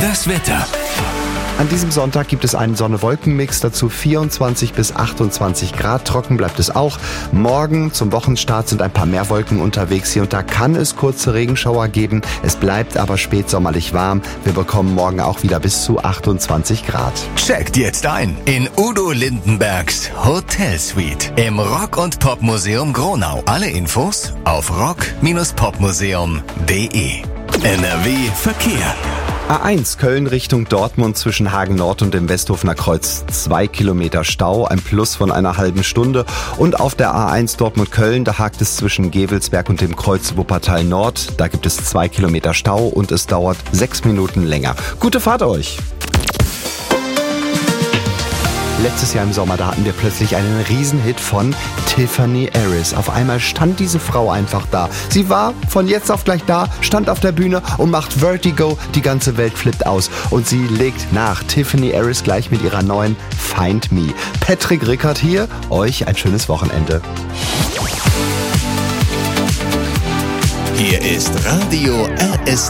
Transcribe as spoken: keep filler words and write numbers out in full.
Das Wetter. An diesem Sonntag gibt es einen Sonne-Wolken-Mix, dazu vierundzwanzig bis achtundzwanzig Grad, trocken bleibt es auch. Morgen zum Wochenstart sind ein paar mehr Wolken unterwegs, hier und da kann es kurze Regenschauer geben, es bleibt aber spätsommerlich warm. Wir bekommen morgen auch wieder bis zu achtundzwanzig Grad. Checkt jetzt ein in Udo Lindenbergs Hotelsuite im Rock- und Popmuseum Gronau. Alle Infos auf rock Bindestrich popmuseum punkt de. N R W Verkehr. A eins Köln Richtung Dortmund zwischen Hagen Nord und dem Westhofener Kreuz zwei Kilometer Stau, ein Plus von einer halben Stunde. Und auf der A eins Dortmund-Köln, da hakt es zwischen Gevelsberg und dem Kreuz Wuppertal Nord. Da gibt es zwei Kilometer Stau und es dauert sechs Minuten länger. Gute Fahrt euch! Letztes Jahr im Sommer, da hatten wir plötzlich einen Riesenhit von Tiffany Harris. Auf einmal stand diese Frau einfach da. Sie war von jetzt auf gleich da, stand auf der Bühne und macht Vertigo. Die ganze Welt flippt aus. Und sie legt nach. Tiffany Harris gleich mit ihrer neuen Find Me. Patrick Rickert hier. Euch ein schönes Wochenende. Hier ist Radio R S